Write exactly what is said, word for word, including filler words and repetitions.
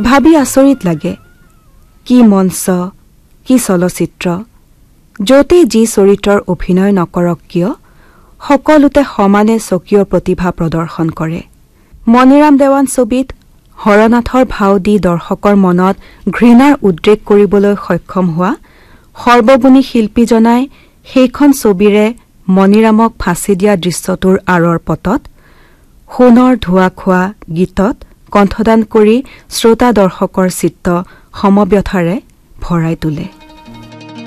ভাবি আচৰিত লাগে কি মঞ্চ কি চলচ্চিত্ৰ য'তেই যি চৰিত্ৰৰ অভিনয় নকৰক কিয় সকলোতে সমানে স্বকীয় প্ৰতিভা প্ৰদৰ্শন কৰে মণিৰাম দেৱান ছবিত হৰনাথৰ ভাও দি দৰ্শকৰ মনত ঘৃণাৰ উদ্ৰেক কৰিবলৈ সক্ষম হোৱা সৰ্বগুণী শিল্পীজনাই সেইখন ছবিৰে মণিৰামক ফাঁচি দিয়া দৃশ্যটোৰ আঁৰৰ পটত সোণৰ ধোৱা খোৱা গীতত কণ্ঠদান কৰি শ্ৰোতা দৰ্শকৰ চিত্ত সমব্যথাৰে ভৰাই তোলে